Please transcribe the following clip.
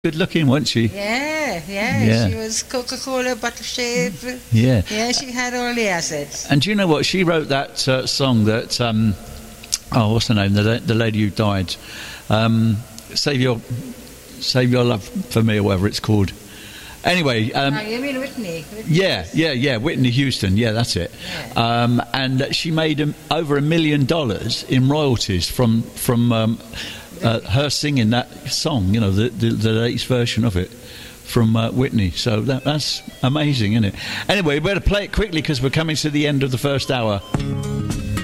good looking, wasn't she? Yeah. She was Coca-Cola, bottle shape. Yeah. Yeah, she had all the assets. And do you know what? She wrote that song that, what's her name? The lady who died. Save Your Love for Me, or whatever it's called. Anyway. You mean Whitney? Yeah. Whitney Houston. Yeah, that's it. Yeah. And she made over $1 million in royalties from her singing that song, the latest version of it from Whitney. So that's amazing, isn't it? Anyway, we better play it quickly because we're coming to the end of the first hour.